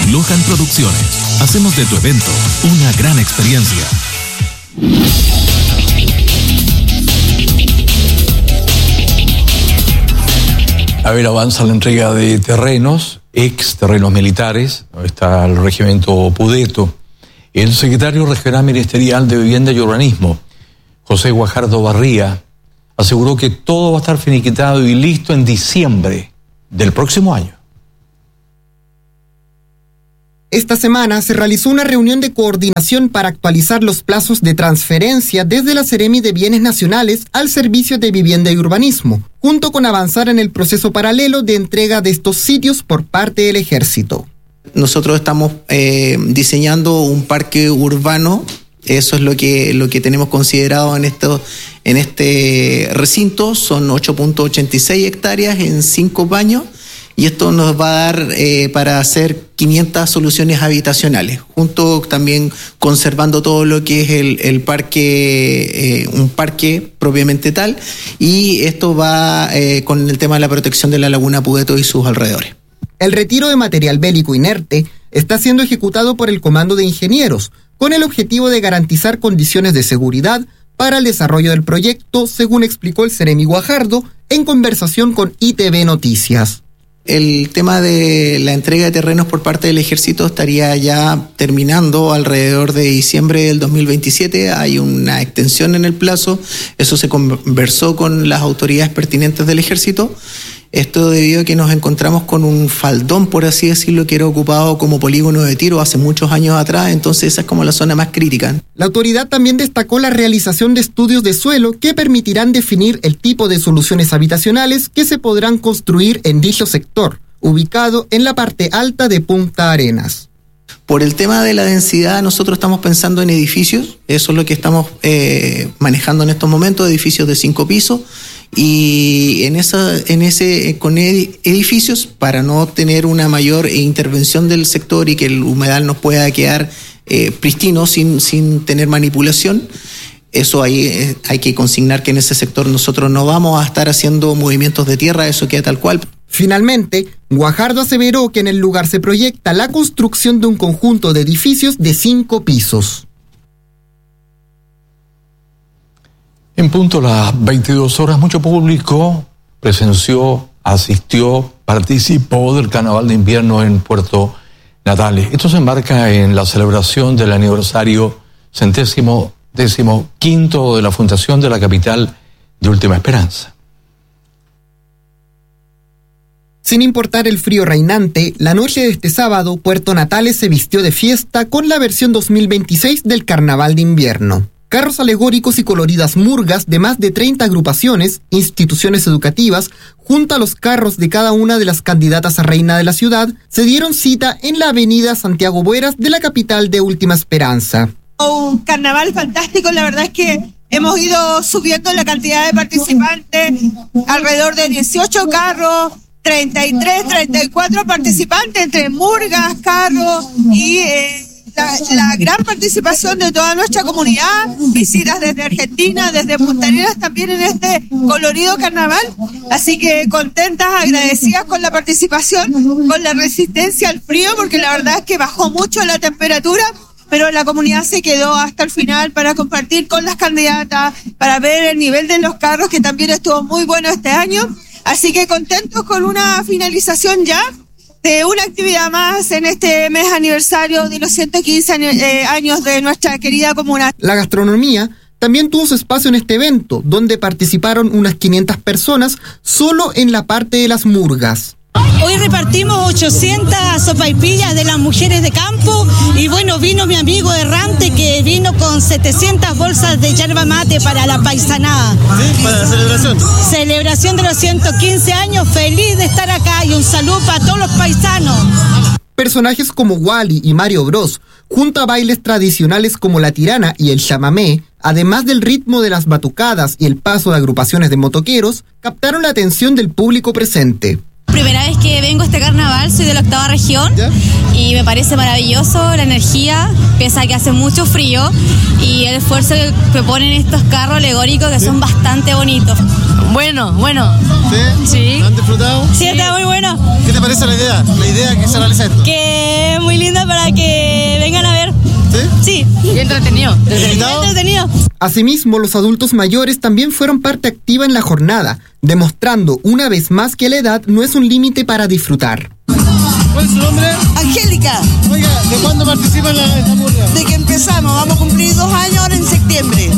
Luján Producciones. Hacemos de tu evento una gran experiencia. A ver, avanza la entrega de terrenos, ex terrenos militares. Está el regimiento Pudeto. El secretario regional ministerial de Vivienda y Urbanismo, José Guajardo Barría, aseguró que todo va a estar finiquitado y listo en diciembre del próximo año. Esta semana se realizó una reunión de coordinación para actualizar los plazos de transferencia desde la Seremi de Bienes Nacionales al Servicio de Vivienda y Urbanismo, junto con avanzar en el proceso paralelo de entrega de estos sitios por parte del Ejército. Nosotros estamos diseñando un parque urbano. Eso es lo que tenemos considerado en este recinto. Son 8.86 hectáreas en 5 baños. Y esto nos va a dar para hacer 500 soluciones habitacionales, junto también conservando todo lo que es el parque, un parque propiamente tal, y esto va con el tema de la protección de la laguna Pudeto y sus alrededores. El retiro de material bélico inerte está siendo ejecutado por el Comando de Ingenieros, con el objetivo de garantizar condiciones de seguridad para el desarrollo del proyecto, según explicó el Seremi Guajardo en conversación con ITV Noticias. El tema de la entrega de terrenos por parte del Ejército estaría ya terminando alrededor de diciembre del 2027. Hay una extensión en el plazo. Eso se conversó con las autoridades pertinentes del Ejército. Esto debido a que nos encontramos con un faldón, por así decirlo, que era ocupado como polígono de tiro hace muchos años atrás, entonces esa es como la zona más crítica. La autoridad también destacó la realización de estudios de suelo que permitirán definir el tipo de soluciones habitacionales que se podrán construir en dicho sector, ubicado en la parte alta de Punta Arenas. Por el tema de la densidad, nosotros estamos pensando en edificios, eso es lo que estamos manejando en estos momentos, edificios de 5 pisos, y con edificios, para no tener una mayor intervención del sector y que el humedal nos pueda quedar pristino sin tener manipulación. Eso ahí hay que consignar que en ese sector nosotros no vamos a estar haciendo movimientos de tierra, eso queda tal cual. Finalmente, Guajardo aseveró que en el lugar se proyecta la construcción de un conjunto de edificios de 5 pisos. En punto a las 22 horas, mucho público presenció, asistió, participó del Carnaval de Invierno en Puerto Natales. Esto se enmarca en la celebración del aniversario 115º de la fundación de la capital de Última Esperanza. Sin importar el frío reinante, la noche de este sábado, Puerto Natales se vistió de fiesta con la versión 2026 del Carnaval de Invierno. Carros alegóricos y coloridas murgas de más de 30 agrupaciones, instituciones educativas, junto a los carros de cada una de las candidatas a reina de la ciudad, se dieron cita en la avenida Santiago Bueras de la capital de Última Esperanza. Un carnaval fantástico, la verdad es que hemos ido subiendo la cantidad de participantes, alrededor de 18 carros, 33, 34 participantes entre murgas, carros y la gran participación de toda nuestra comunidad, visitas desde Argentina, desde Punta Arenas también en este colorido carnaval, así que contentas, agradecidas con la participación, con la resistencia al frío, porque la verdad es que bajó mucho la temperatura, pero la comunidad se quedó hasta el final para compartir con las candidatas, para ver el nivel de los carros, que también estuvo muy bueno este año, así que contentos con una finalización ya de una actividad más en este mes aniversario de los 115 años de nuestra querida comuna. La gastronomía también tuvo su espacio en este evento, donde participaron unas 500 personas solo en la parte de las murgas. Hoy repartimos 800 sopaipillas de las mujeres de campo y bueno, vino mi amigo errante que vino con 700 bolsas de yerba mate para la paisanada. Sí, para la celebración. Celebración de los 115 años, feliz de estar acá y un saludo para todos los paisanos. Personajes como Wally y Mario Bros, junto a bailes tradicionales como la tirana y el chamamé, además del ritmo de las batucadas y el paso de agrupaciones de motoqueros, captaron la atención del público presente. Primera vez que vengo a este carnaval, soy de la 8ª región. ¿Ya? Y me parece maravilloso la energía, pese a que hace mucho frío, y el esfuerzo que ponen estos carros alegóricos que son bastante bonitos. Bueno. ¿Sí? ¿Lo han disfrutado? Sí, está muy bueno. ¿Qué te parece la idea que se realiza esto? Que es muy linda para que vengan a ver. ¿Sí? Sí. Y entretenido. Entretenido. Asimismo, los adultos mayores también fueron parte activa en la jornada, demostrando una vez más que la edad no es un límite para disfrutar. ¿Cuál es su nombre? Angélica, Oiga, ¿de cuándo participa en esta murga? de que empezamos, vamos a cumplir 2 años ahora en septiembre.